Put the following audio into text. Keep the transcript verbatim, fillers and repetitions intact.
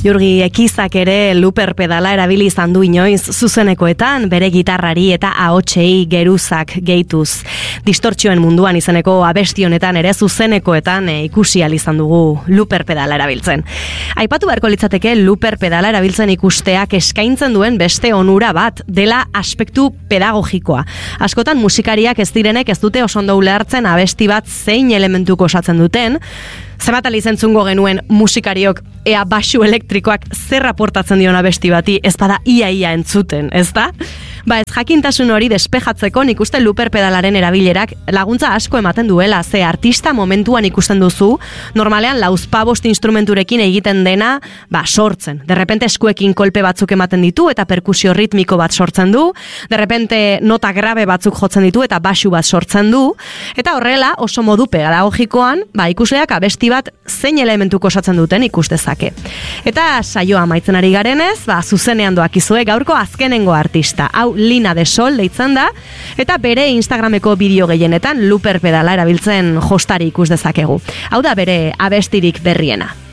Jurgi Ekizak ere looper pedala erabili izan du inoiz zuzenekoetan, bere gitarrari eta ahotsei geruzak gehituz. Distortzioen munduan izeneko abesti honetan ere zuzenekoetan e, ikusi ahal izan dugu looper pedala erabiltzen. Aipatu beharko litzateke looper pedala erabiltzen ikusteak eskaintzen duen beste onura bat dela aspektu pedagogikoa. Askotan musikariak ez direnek ez dute oso ondo ulertzen abesti bat zein elementuko osatzen duten. Zenbat alizentzungo genuen musikariok ea basu elektrikoak zer aportatzen dion abesti bati ez bada ia-ia entzuten, ez da? Ba ez jakintasun hori despejatzeko nik uste looper pedalaren erabilerak laguntza asko ematen duela, ze artista momentuan ikusten duzu, normalean lauzpabost instrumenturekin egiten dena, ba sortzen. De repente eskuekin kolpe batzuk ematen ditu eta perkusio ritmiko bat sortzen du, de repente nota grabe batzuk jotzen ditu eta basu bat sortzen du, eta horrela oso modu pedagogikoan, ba ikusleak abesti bat zein elementuko osatzen duten ikus dezake. Eta saioa amaitzen ari garenez, ba zuzenean doakizue gaurko azkenengo artista. Hau Lina de Sol deitzen da, eta bere Instagrameko bideo gehienetan looper pedala erabiltzen jostari ikus dezakegu. Hau da bere abestirik berriena.